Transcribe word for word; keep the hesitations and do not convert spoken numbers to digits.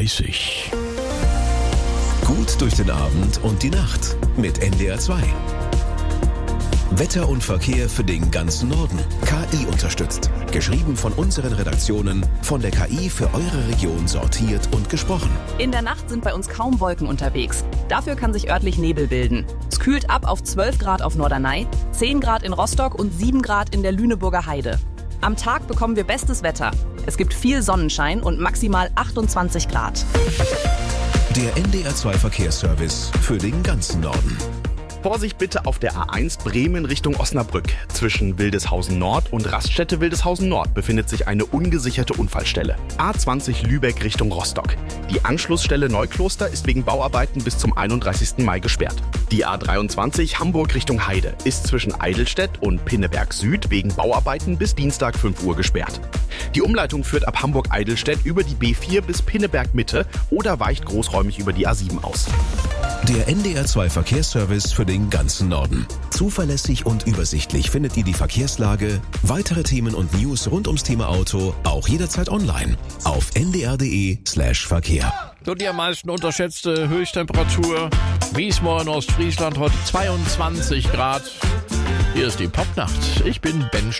dreißig. Gut durch den Abend und die Nacht mit N D R zwei. Wetter und Verkehr für den ganzen Norden. K I unterstützt. Geschrieben von unseren Redaktionen, von der K I für eure Region sortiert und gesprochen. In der Nacht sind bei uns kaum Wolken unterwegs. Dafür kann sich örtlich Nebel bilden. Es kühlt ab auf zwölf Grad auf Norderney, zehn Grad in Rostock und sieben Grad in der Lüneburger Heide. Am Tag bekommen wir bestes Wetter. Es gibt viel Sonnenschein und maximal achtundzwanzig Grad. Der N D R zwei Verkehrsservice für den ganzen Norden. Vorsicht bitte auf der A eins Bremen Richtung Osnabrück. Zwischen Wildeshausen Nord und Raststätte Wildeshausen Nord befindet sich eine ungesicherte Unfallstelle. A zwanzig Lübeck Richtung Rostock. Die Anschlussstelle Neukloster ist wegen Bauarbeiten bis zum einunddreißigsten Mai gesperrt. Die A dreiundzwanzig Hamburg Richtung Heide ist zwischen Eidelstedt und Pinneberg Süd wegen Bauarbeiten bis Dienstag fünf Uhr gesperrt. Die Umleitung führt ab Hamburg-Eidelstedt über die B vier bis Pinneberg Mitte oder weicht großräumig über die A sieben aus. Der N D R zwei Verkehrsservice für den ganzen Norden. Zuverlässig und übersichtlich findet ihr die Verkehrslage, weitere Themen und News rund ums Thema Auto auch jederzeit online auf n d r punkt d e slash verkehr. So, die am meisten unterschätzte Höchsttemperatur. Wiesmoor in Ostfriesland heute zweiundzwanzig Grad. Hier ist die Popnacht. Ich bin Ben Stein.